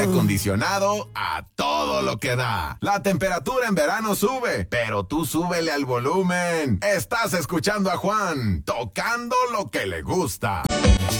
aire acondicionado a todo lo que da. La temperatura en verano sube, pero tú súbele al volumen. Estás escuchando a Juan, tocando lo que le gusta.